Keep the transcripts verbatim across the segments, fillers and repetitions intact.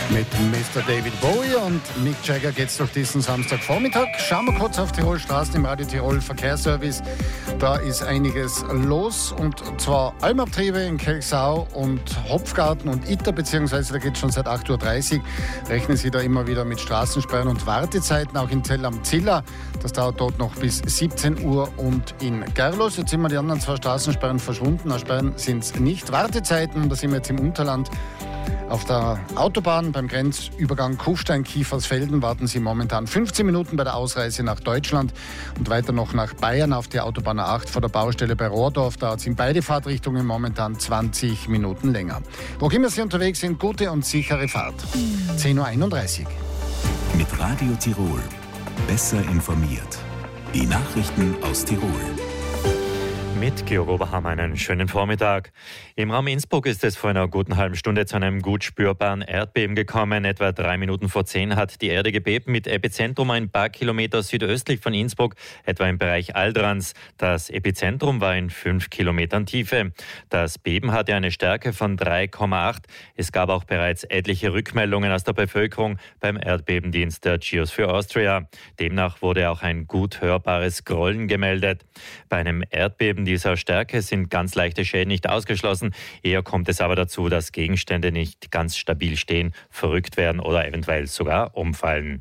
Mit Mister David Bowie und Mick Jagger geht's durch diesen Samstagvormittag. Schauen wir kurz auf Tirol Straßen im Radio Tirol Verkehrsservice. Da ist einiges los, und zwar Almabtriebe in Kelchsau und Hopfgarten und Itter, beziehungsweise da geht schon seit acht Uhr dreißig. Rechnen Sie da immer wieder mit Straßensperren und Wartezeiten, auch in Zell am Ziller. Das dauert dort noch bis siebzehn Uhr, und in Gerlos. Jetzt sind wir die anderen zwei Straßensperren verschwunden. Na, Sperren sind es nicht. Wartezeiten, da sind wir jetzt im Unterland. Auf der Autobahn beim Grenzübergang Kufstein-Kiefersfelden warten Sie momentan fünfzehn Minuten bei der Ausreise nach Deutschland und weiter noch nach Bayern auf die Autobahn A acht vor der Baustelle bei Rohrdorf. Da sind beide Fahrtrichtungen momentan zwanzig Minuten länger. Wo immer Sie unterwegs sind, gute und sichere Fahrt. zehn Uhr einunddreißig. Mit Radio Tirol. Besser informiert. Die Nachrichten aus Tirol. Mit Georg Oberhammer einen schönen Vormittag. Im Raum Innsbruck ist es vor einer guten halben Stunde zu einem gut spürbaren Erdbeben gekommen. Etwa drei Minuten vor zehn hat die Erde gebebt, mit Epizentrum ein paar Kilometer südöstlich von Innsbruck, etwa im Bereich Aldrans. Das Epizentrum war in fünf Kilometern Tiefe. Das Beben hatte eine Stärke von drei Komma acht. Es gab auch bereits etliche Rückmeldungen aus der Bevölkerung beim Erdbebendienst der Geosphere Austria. Demnach wurde auch ein gut hörbares Grollen gemeldet. Bei einem Erdbeben dieser Stärke sind ganz leichte Schäden nicht ausgeschlossen. Eher kommt es aber dazu, dass Gegenstände nicht ganz stabil stehen, verrückt werden oder eventuell sogar umfallen.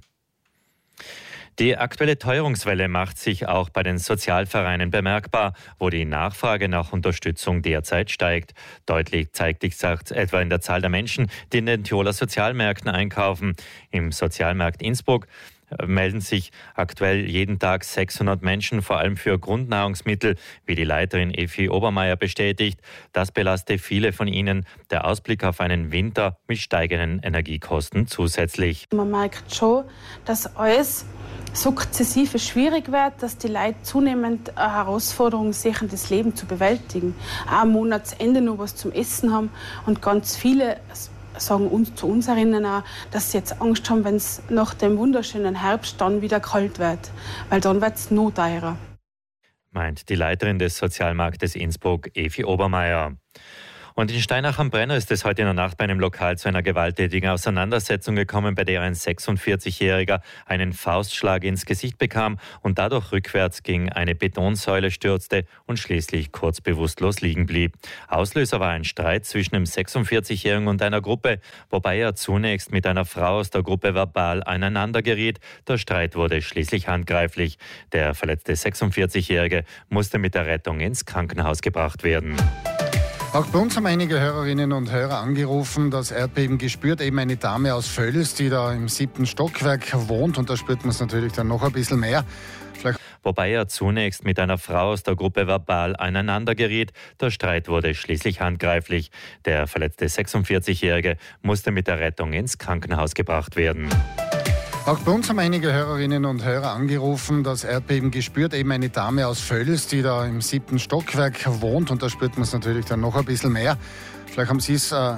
Die aktuelle Teuerungswelle macht sich auch bei den Sozialvereinen bemerkbar, wo die Nachfrage nach Unterstützung derzeit steigt. Deutlich zeigt sich das etwa in der Zahl der Menschen, die in den Tiroler Sozialmärkten einkaufen. Im Sozialmarkt Innsbruck melden sich aktuell jeden Tag sechshundert Menschen, vor allem für Grundnahrungsmittel, wie die Leiterin Evi Obermeier bestätigt. Das belaste viele von ihnen, der Ausblick auf einen Winter mit steigenden Energiekosten zusätzlich. Man merkt schon, dass alles sukzessive schwierig wird, dass die Leute zunehmend eine Herausforderung sehen, das Leben zu bewältigen. Auch am Monatsende noch was zum Essen haben, und ganz viele sagen uns zu uns erinnern auch, dass sie jetzt Angst haben, wenn es nach dem wunderschönen Herbst dann wieder kalt wird, weil dann wird es noch teurer. Meint die Leiterin des Sozialmarktes Innsbruck, Evi Obermeier. Und in Steinach am Brenner ist es heute in der Nacht bei einem Lokal zu einer gewalttätigen Auseinandersetzung gekommen, bei der ein sechsundvierzigjähriger einen Faustschlag ins Gesicht bekam und dadurch rückwärts gegen eine Betonsäule stürzte und schließlich kurz bewusstlos liegen blieb. Auslöser war ein Streit zwischen dem sechsundvierzigjährigen und einer Gruppe, wobei er zunächst mit einer Frau aus der Gruppe verbal aneinander geriet. Der Streit wurde schließlich handgreiflich. Der verletzte sechsundvierzigjährige musste mit der Rettung ins Krankenhaus gebracht werden. Auch bei uns haben einige Hörerinnen und Hörer angerufen, das Erdbeben gespürt. Eben eine Dame aus Völs, die da im siebten Stockwerk wohnt, und da spürt man es natürlich dann noch ein bisschen mehr. Vielleicht Wobei er zunächst mit einer Frau aus der Gruppe verbal aneinander geriet. Der Streit wurde schließlich handgreiflich. Der verletzte sechsundvierzigjährige musste mit der Rettung ins Krankenhaus gebracht werden. Auch bei uns haben einige Hörerinnen und Hörer angerufen, das Erdbeben gespürt. Eben eine Dame aus Völs, die da im siebten Stockwerk wohnt, und da spürt man es natürlich dann noch ein bisschen mehr. Vielleicht haben Sie es äh